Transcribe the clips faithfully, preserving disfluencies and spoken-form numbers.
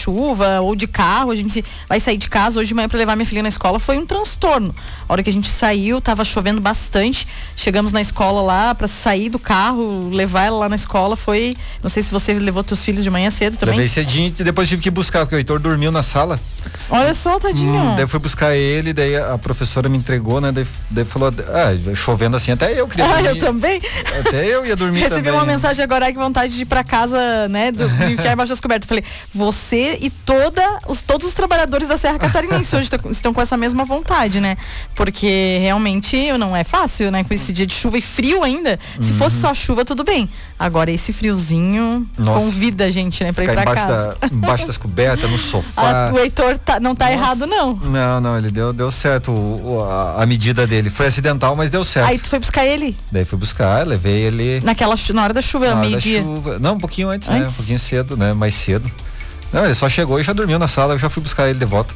chuva ou de carro, a gente vai sair de casa hoje de manhã para levar minha filha na escola, foi um transtorno. A hora que a gente saiu, tava chovendo bastante, chegamos na escola lá para sair do carro, levar ela lá na escola, foi, não sei se você levou teus filhos de manhã cedo também. Levei cedinho e depois tive que buscar, porque o Heitor dormiu na sala. Olha só, tadinho. Hum, daí eu fui buscar ele, daí a professora me entregou, né, daí, daí falou, ah, chovendo assim, até eu queria dormir. Ah, eu também? Até eu ia dormir Recebi também. uma mensagem agora que vontade de ir pra casa, né, do, de enfiar embaixo das cobertas. Falei, você e toda, os, todos os trabalhadores da Serra Catarinense hoje t- estão com essa mesma vontade, né? Porque realmente não é fácil, né? Com esse dia de chuva e frio ainda. Se uhum. fosse só chuva, tudo bem. Agora esse friozinho Nossa. convida a gente, né, pra Ficar ir pra embaixo casa. Da, embaixo das cobertas, no sofá. Ah, o Heitor tá, não tá Nossa. errado, não. Não, não, ele deu, deu certo o, a, a medida dele. Foi acidental, mas deu certo. Aí tu foi buscar ele? Daí fui buscar, levei ele. Naquela, na hora da chuva, meio-dia? Não, um pouquinho antes, antes, né? Um pouquinho cedo, né? Mais cedo. Não, ele só chegou e já dormiu na sala, eu já fui buscar ele de volta.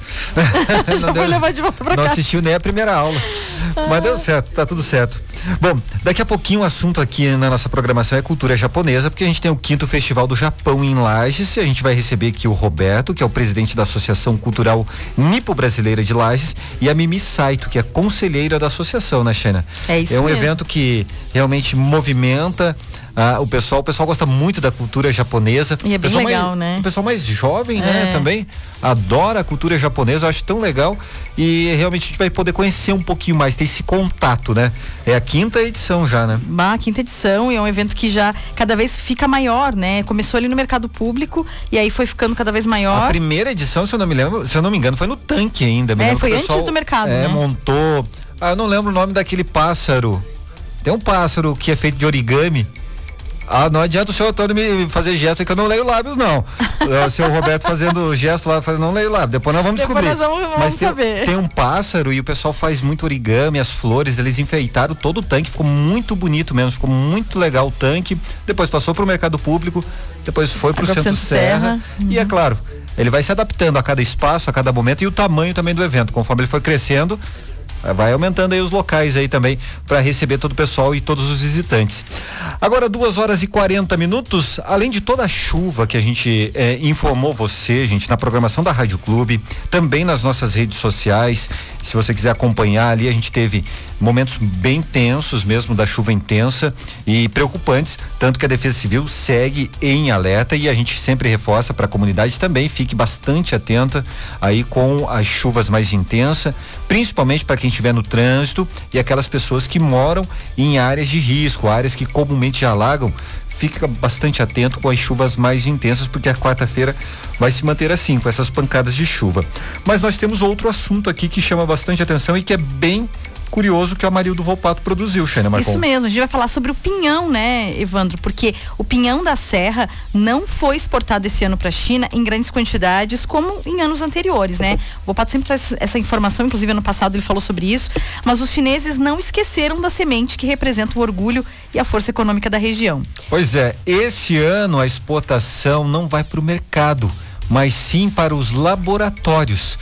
já foi levar de volta pra não casa. Não assistiu nem a primeira aula. Ah. Mas deu certo, tá tudo certo. Bom, daqui a pouquinho o assunto aqui na nossa programação é cultura japonesa, porque a gente tem o quinto Festival do Japão em Lages, e a gente vai receber aqui o Roberto, que é o presidente da Associação Cultural Nipo-Brasileira de Lages, e a Mimi Saito, que é conselheira da associação, né, Xena? É isso É um mesmo. evento que realmente movimenta Ah, o pessoal, o pessoal gosta muito da cultura japonesa. E é bem legal, mais, né? O pessoal mais jovem, é. né? Também adora a cultura japonesa, eu acho tão legal, e realmente a gente vai poder conhecer um pouquinho mais, ter esse contato, né? É a quinta edição já, né? Ah, quinta edição, e é um evento que já cada vez fica maior, né? Começou ali no mercado público e aí foi ficando cada vez maior. A primeira edição, se eu não me lembro, se eu não me engano, foi no tanque ainda. É, foi pessoal, antes do mercado, é, né? montou, ah, eu não lembro o nome daquele pássaro. Tem um pássaro que é feito de origami. Ah, não adianta o senhor Antônio me fazer gesto que eu não leio lábios, não. O senhor Roberto fazendo gesto lá, eu não leio lábios. Depois nós vamos Depois descobrir. Nós vamos, vamos Mas tem, saber. tem um pássaro e o pessoal faz muito origami, as flores, eles enfeitaram todo o tanque, ficou muito bonito mesmo, ficou muito legal o tanque. Depois passou para o mercado público, depois foi para o Centro, Centro Serra. Serra. Uhum. E é claro, ele vai se adaptando a cada espaço, a cada momento, e o tamanho também do evento. Conforme ele foi crescendo, vai aumentando aí os locais aí também para receber todo o pessoal e todos os visitantes. Agora duas horas e quarenta minutos, além de toda a chuva que a gente eh, informou você, gente, na programação da Rádio Clube, também nas nossas redes sociais. Se você quiser acompanhar ali, a gente teve momentos bem tensos mesmo da chuva intensa e preocupantes, tanto que a Defesa Civil segue em alerta e a gente sempre reforça para a comunidade também, fique bastante atenta aí com as chuvas mais intensas, principalmente para quem estiver no trânsito e aquelas pessoas que moram em áreas de risco, áreas que comumente já alagam. Fica bastante atento com as chuvas mais intensas, porque a quarta-feira vai se manter assim, com essas pancadas de chuva. Mas nós temos outro assunto aqui que chama bastante atenção e que é bem curioso, que a Amarildo Volpato produziu, Xena Marcon. Isso mesmo, a gente vai falar sobre o pinhão, né, Evandro? Porque o pinhão da serra não foi exportado esse ano para a China em grandes quantidades como em anos anteriores, né? O Volpato sempre traz essa informação, inclusive ano passado ele falou sobre isso, mas os chineses não esqueceram da semente que representa o orgulho e a força econômica da região. Pois é, esse ano a exportação não vai para o mercado, mas sim para os laboratórios.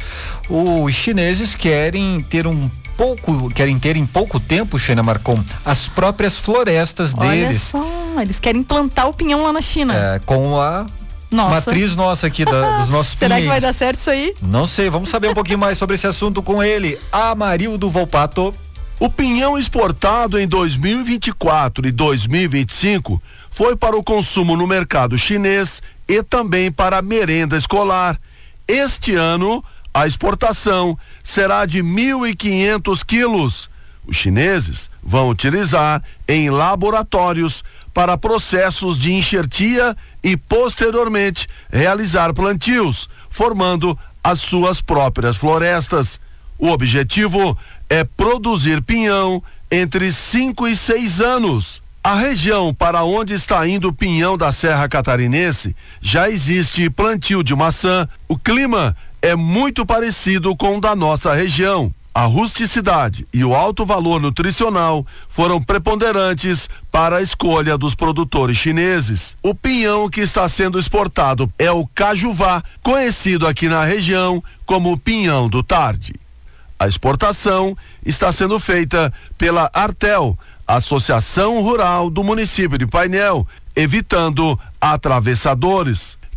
Os chineses querem ter um pouco, querem ter em pouco tempo, Xena Marcon, as próprias florestas deles. Olha só, eles querem plantar o pinhão lá na China. É, com a nossa. matriz nossa aqui, da, dos nossos Será pinheiros. que vai dar certo isso aí? Não sei, vamos saber um pouquinho mais sobre esse assunto com ele, Amarildo Volpato. O pinhão exportado em dois mil e vinte e quatro e dois mil e vinte e cinco foi para o consumo no mercado chinês e também para a merenda escolar. Este ano, a exportação será de mil e quinhentos quilos. Os chineses vão utilizar em laboratórios para processos de enxertia e, posteriormente, realizar plantios, formando as suas próprias florestas. O objetivo é produzir pinhão entre cinco e seis anos. A região para onde está indo o pinhão da Serra Catarinense já existe plantio de maçã. O clima é muito parecido com o da nossa região. A rusticidade e o alto valor nutricional foram preponderantes para a escolha dos produtores chineses. O pinhão que está sendo exportado é o cajuvá, conhecido aqui na região como pinhão do Tarde. A exportação está sendo feita pela Artel, Associação Rural do município de Painel, evitando atravessadores.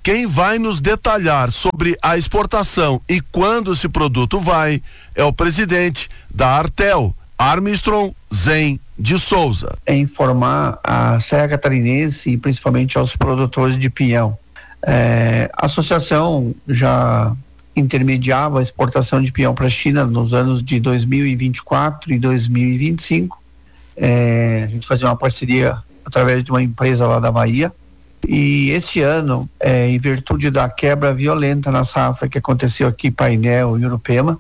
Quem vai nos detalhar sobre a exportação e quando esse produto vai é o presidente da Artel, Armstrong Zen de Souza. É informar a Serra Catarinense e principalmente aos produtores de pinhão. É, a associação já intermediava a exportação de pinhão para a China nos anos de dois mil e vinte e quatro e dois mil e vinte e cinco. É, a gente fazia uma parceria através de uma empresa lá da Bahia. E esse ano, é, em virtude da quebra violenta na safra que aconteceu aqui em Painel e Urupema,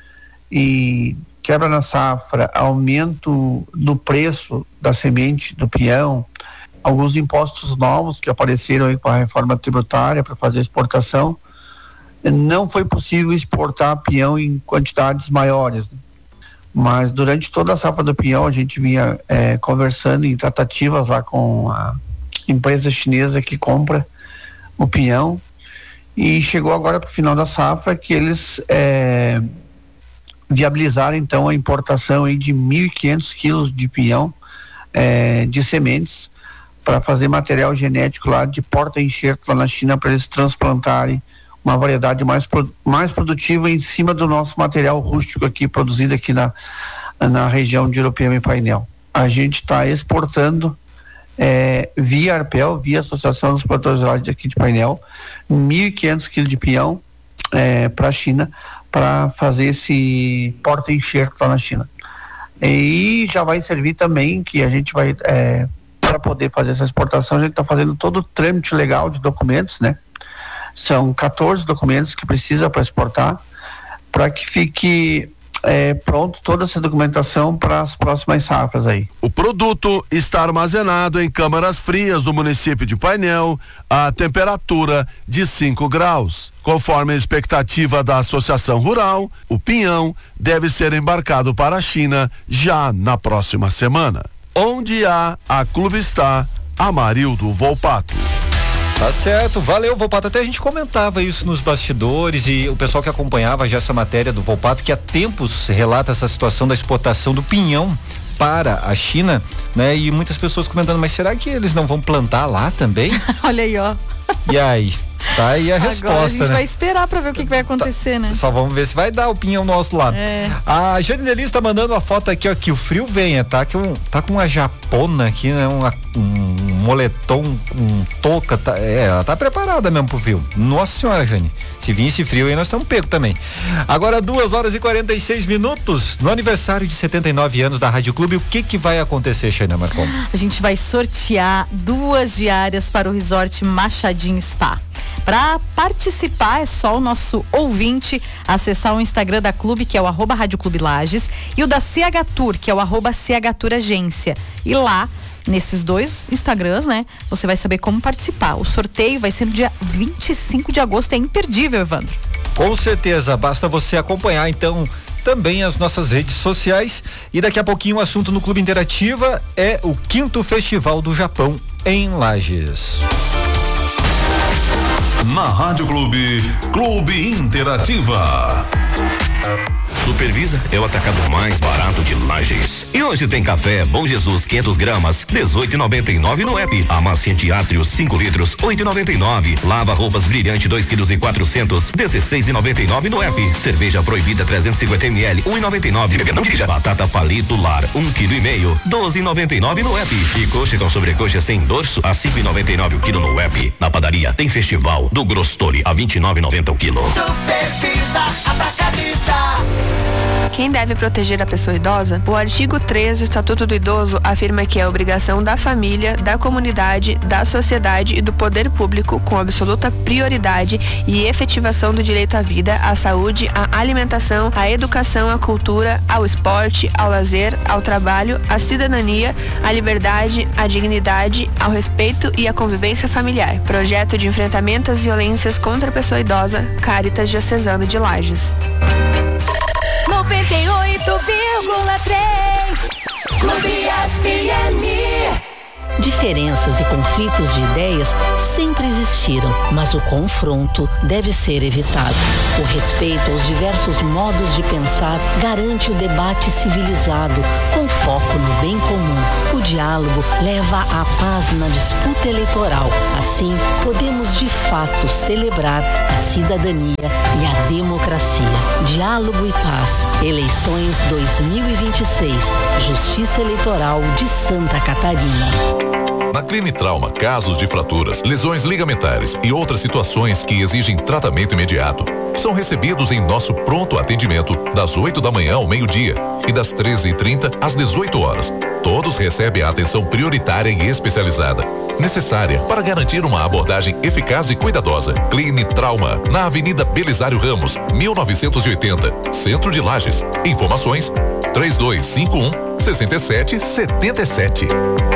e quebra na safra, aumento no preço da semente do pinhão, alguns impostos novos que apareceram aí com a reforma tributária para fazer exportação, não foi possível exportar pinhão em quantidades maiores, né? Mas durante toda a safra do pinhão a gente vinha é, conversando em tratativas lá com a empresa chinesa que compra o pinhão, e chegou agora para o final da safra que eles é, viabilizaram então a importação aí de mil e quinhentos quilos de pinhão é, de sementes para fazer material genético lá de porta-enxerto lá na China, para eles transplantarem uma variedade mais, mais produtiva em cima do nosso material rústico aqui, produzido aqui na, na região de Urupema e Painel. A gente está exportando É, via Arpel, via Associação dos Produtores Rurais aqui de Painel, mil e quinhentos quilos de pinhão é, para a China, para fazer esse porta-enxerto lá na China. E já vai servir também que a gente vai, é, para poder fazer essa exportação, a gente está fazendo todo o trâmite legal de documentos, né? São quatorze documentos que precisa para exportar, para que fique É, pronto toda essa documentação para as próximas safras aí. O produto está armazenado em câmaras frias do município de Painel a temperatura de cinco graus. Conforme a expectativa da Associação Rural, o pinhão deve ser embarcado para a China já na próxima semana. Onde há a Clube está, Amarildo Volpato. Tá certo, valeu, Volpato. Até a gente comentava isso nos bastidores, e o pessoal que acompanhava já essa matéria do Volpato, que há tempos relata essa situação da exportação do pinhão para a China, né? E muitas pessoas comentando, mas será que eles não vão plantar lá também? Olha aí, ó. E aí? Tá aí a Agora resposta, a gente né? vai esperar pra ver o que, que vai acontecer, tá, né? Só vamos ver se vai dar o pinhão nosso lá. É. A Jane Delis tá mandando uma foto aqui, ó, que o frio venha, tá? Que um, tá com uma japona aqui, né? Uma, um moletom, um touca, tá, é, ela tá preparada mesmo pro frio. Nossa senhora, Jane, se vir esse frio aí, nós estamos pego também. Agora, duas horas e quarenta e seis minutos, no aniversário de setenta e nove anos da Rádio Clube, o que que vai acontecer, Xana Marcon? A gente vai sortear duas diárias para o Resort Machadinho Spa. Para participar é só o nosso ouvinte acessar o Instagram da Clube, que é o arroba Rádio Clube Lages, e o da C H Tour, que é o arroba C H Tour Agência. E lá, nesses dois Instagrams, né, você vai saber como participar. O sorteio vai ser no dia vinte e cinco de agosto, é imperdível, Evandro. Com certeza, basta você acompanhar então também as nossas redes sociais, e daqui a pouquinho o assunto no Clube Interativa é o quinto Festival do Japão em Lages. Na Rádio Clube, Clube Interativa. Supervisa é o atacado mais barato de Lages. E hoje tem café Bom Jesus quinhentas gramas, dezoito e noventa e nove no app. Amaciante Átrio cinco litros, oito e noventa e nove. Lava roupas Brilhante dois quilos e quatrocentos, dezesseis e noventa e nove no app. Cerveja Proibida trezentos e cinquenta mililitros, um e noventa e nove. Não dirija. Batata Palito Lar, um quilo e meio, doze e noventa e nove no app. E coxa com sobrecoxa sem dorso a cinco e noventa e nove o quilo no app. Na padaria tem Festival do Grostori a vinte e nove e noventa o quilo. Supervisa Atacadista. Quem deve proteger a pessoa idosa? O artigo três do Estatuto do Idoso afirma que é obrigação da família, da comunidade, da sociedade e do poder público, com absoluta prioridade e efetivação do direito à vida, à saúde, à alimentação, à educação, à cultura, ao esporte, ao lazer, ao trabalho, à cidadania, à liberdade, à dignidade, ao respeito e à convivência familiar. Projeto de enfrentamento às violências contra a pessoa idosa, Cáritas Diocesano de Lages. noventa e oito vírgula três Clube F M. Diferenças e conflitos de ideias sempre existiram, mas o confronto deve ser evitado. O respeito aos diversos modos de pensar garante o debate civilizado, com foco no bem comum. O diálogo leva à paz na disputa eleitoral. Assim, podemos de fato celebrar a cidadania e a democracia. Diálogo e paz. Eleições dois mil e vinte e seis. Justiça Eleitoral de Santa Catarina. Na Clinitrauma, casos de fraturas, lesões ligamentares e outras situações que exigem tratamento imediato são recebidos em nosso pronto atendimento das oito da manhã ao meio-dia e das treze e trinta às dezoito horas. Todos recebem a atenção prioritária e especializada necessária para garantir uma abordagem eficaz e cuidadosa. Clinitrauma, na Avenida Belisário Ramos, mil novecentos e oitenta, Centro de Lages. Informações: três dois cinco um, seis sete sete sete.